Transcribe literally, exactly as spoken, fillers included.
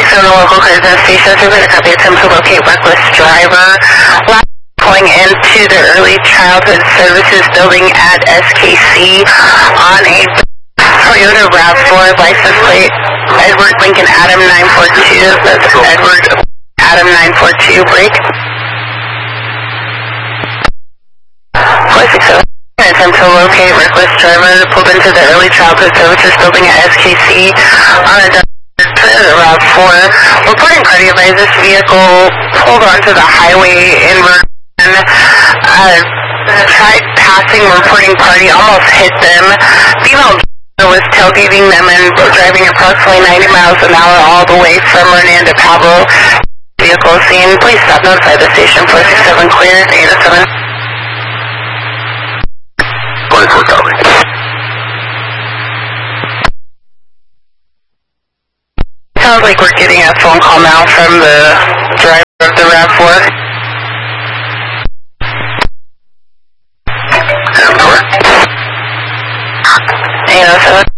seven local cruiser station. We're going to copy attempt to locate reckless driver. Last pulling into the early childhood services building at S K C on a Toyota RAV four license plate Edward Lincoln Adam nine four two. That's Edward Adam nine four two. Break. four six zero. Attempt to locate reckless driver pulled into the early childhood services building at S K C on a Toyota RAV four. Reporting party by this vehicle pulled onto the highway in Vernon. Uh, tried passing reporting party, almost hit them. Female was tailgating them and driving approximately ninety miles an hour all the way from Vernon to Pablo. Vehicle scene. Please stop. Notify the station. four six seven clear. eight oh seven. twenty-four copy. Sounds like we're getting a phone call now from the driver of the RAV four. eight oh seven.